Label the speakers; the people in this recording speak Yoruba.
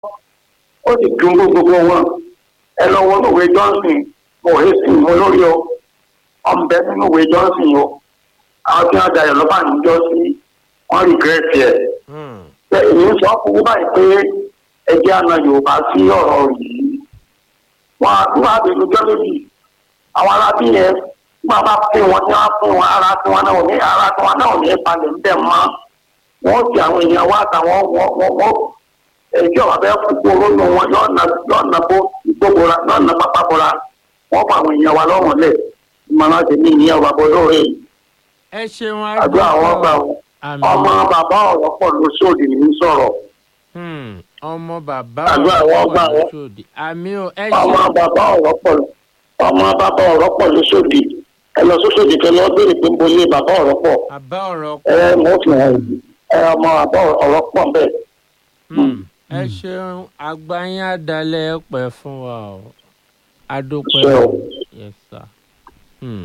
Speaker 1: ó sì dùn gbogbo wọn ẹ lọ wọnú ìwé Johnson mo hé sí mo lórí o ọmọbẹ nínú ìwé Johnson o àwọn tí wọn dayọ lọ́ba níjọ́ sí wọn rìgírẹ́tì ẹ̀. èyí ń sọ fún wọn báyìí pé ẹjẹ́ àna Yorùbá sí ọ̀rọ̀ yìí wọn àdúrà àbẹ̀lú jọ́lódì àwọn arábí yẹn wọn bá fún wọn tí wọn fún wọn ara tí wọn náà ò ní balẹ̀ ń bẹ̀ mọ́ wọn ti àwọn èèyàn wá àtàwọn wọn ìjọba bẹ́ẹ̀ fún kóró nù wọn yọ̀ọ̀nà bó gbogbola yọ̀ọ̀nà pápá bọ́ra wọn fún àwọn èèyàn wa lọ́rùn lẹ̀ ìmọ̀ràn tèmi ìyẹn wà bọ́ lóore.
Speaker 2: ẹ ṣeun
Speaker 1: àdúrà àwọn gbà wọn ọmọ bàbá ọ̀rọ̀ pọ̀ lóṣòdì ní sọ̀rọ̀.
Speaker 2: ọmọ bàbá
Speaker 1: ọ̀rọ̀
Speaker 2: lóṣòdì àmì ò ẹ
Speaker 1: ọmọ bàbá ọ̀rọ̀ pọ̀ lóṣòdì ẹ lọ sóṣòdì kẹ lọ béèrè pé mo lé bàbá ọ̀rọ̀ pọ̀ ẹ mọ̀ fi hàn ọmọ bàbá ọ̀rọ̀ pọ̀ bẹ́ẹ̀.
Speaker 2: ẹ ṣeun àgbáyé àdálẹ́ pẹ́ fún wa o adúpẹ́ o. Yes, sir.